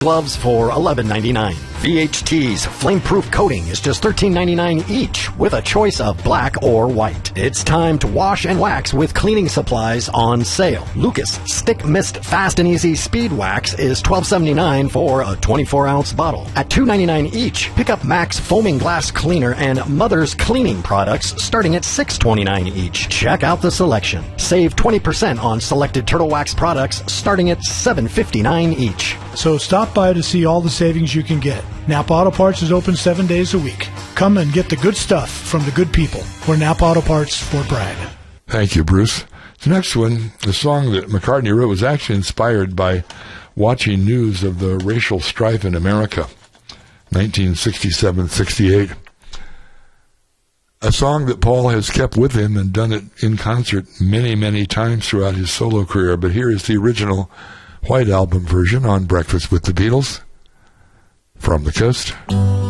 gloves for $11.99. VHT's flame-proof coating is just $13.99 each with a choice of black or white. It's time to wash and wax with cleaning supplies on sale. Lucas Stick Mist Fast and Easy Speed Wax is $12.79 for a 24-ounce bottle. At $2.99 each, pick up Max Foaming Glass Cleaner and Mother's Cleaning products starting at $6.29 each. Check out the selection. Save 20% on selected Turtle Wax products starting at $7.59 each. So stop by to see all the savings you can get. Napa Auto Parts is open 7 days a week. Come and get the good stuff from the good people. We're Napa Auto Parts, Fort Bragg. Thank you, Bruce. The next one, the song that McCartney wrote, was actually inspired by watching news of the racial strife in America, 1967-68. A song that Paul has kept with him and done it in concert many, many times throughout his solo career. But here is the original White Album version on Breakfast with the Beatles, From the Coast.